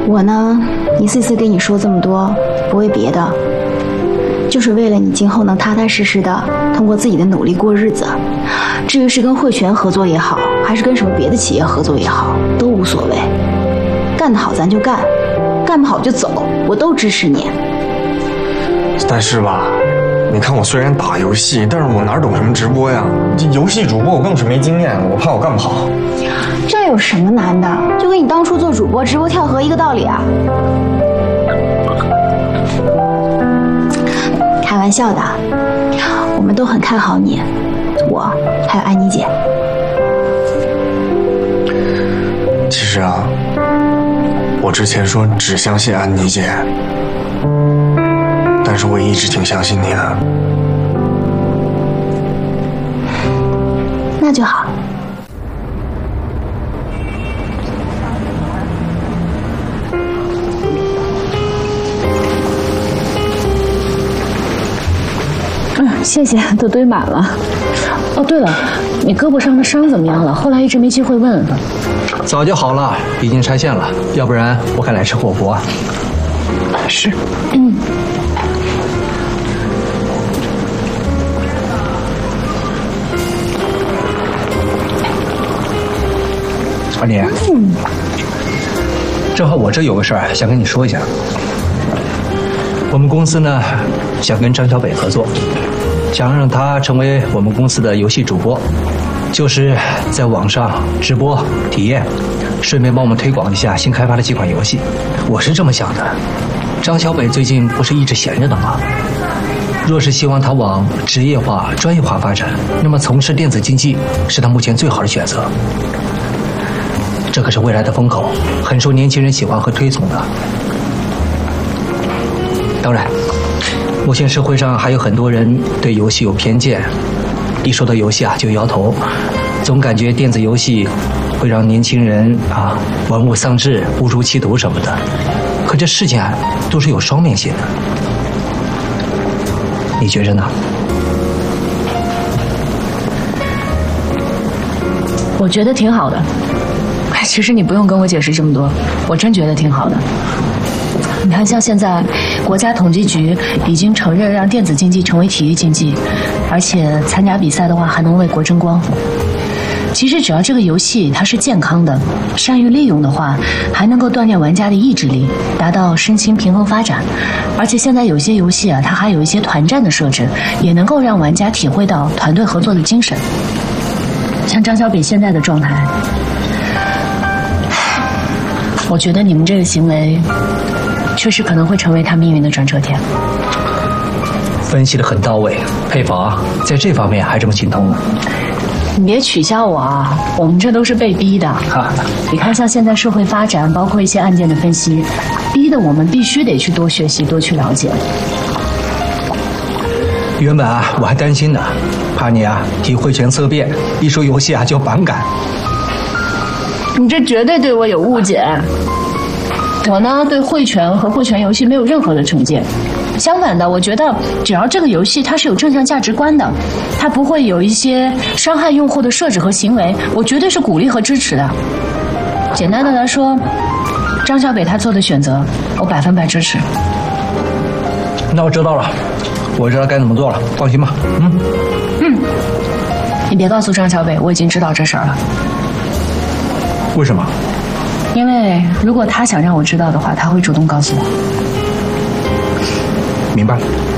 我呢，一次次跟你说这么多，不为别的，就是为了你今后能踏踏实实的通过自己的努力过日子。至于是跟汇泉合作也好，还是跟什么别的企业合作也好，都无所谓。干得好咱就干，干不好就走，我都支持你。 但是吧，你看我虽然打游戏，但是我哪懂什么直播呀？这游戏主播我更是没经验，我怕我干不好。 这有什么难的？就跟你当初做主播直播跳河一个道理啊！开玩笑的，我们都很看好你，我还有安妮姐。 其实啊，我之前说只相信安妮姐，但是我一直挺相信你的。 那就好。 谢谢，都堆满了。哦，对了，你胳膊上的伤怎么样了？后来一直没机会问。 早就好了，已经拆线了，要不然我还来吃火锅。 是， 安妮，正好我这有个事儿想跟你说一下。我们公司呢，想跟张小北合作，想让他成为我们公司的游戏主播，就是在网上直播体验，顺便帮我们推广一下新开发的几款游戏。我是这么想的，张小北最近不是一直闲着的吗？若是希望他往职业化、专业化发展，那么从事电子竞技是他目前最好的选择。这可是未来的风口，很受年轻人喜欢和推崇的。当然，目前社会上还有很多人对游戏有偏见，一说到游戏啊就摇头，总感觉电子游戏会让年轻人玩物丧志、误入歧途什么的。可这事情都是有双面性的，你觉着呢？ 我觉得挺好的。其实你不用跟我解释这么多，我真觉得挺好的。你看，像现在国家统计局已经承认让电子竞技成为体育竞技，而且参加比赛的话还能为国争光。其实只要这个游戏它是健康的，善于利用的话，还能够锻炼玩家的意志力，达到身心平衡发展。而且现在有些游戏它还有一些团战的设置，也能够让玩家体会到团队合作的精神。像张小北现在的状态，我觉得你们这个行为确实可能会成为他命运的转折点。 分析得很到位，佩服啊，在这方面还这么精通呢。 你别取笑我啊，我们这都是被逼的。你看，像现在社会发展，包括一些案件的分析，逼得我们必须得去多学习、多去了解。 原本我还担心呢，怕你提汇权色变，一说游戏就反感。 你这绝对对我有误解。我呢，对汇权和汇权游戏没有任何的成见。相反的，我觉得只要这个游戏它是有正向价值观的，它不会有一些伤害用户的设置和行为，我绝对是鼓励和支持的。简单的来说，张小北他做的选择，我100%支持。 那我知道了，我知道该怎么做了，放心吧。 你别告诉张小北，我已经知道这事儿了。 为什么？ 因为如果他想让我知道的话，他会主动告诉我。 明白了。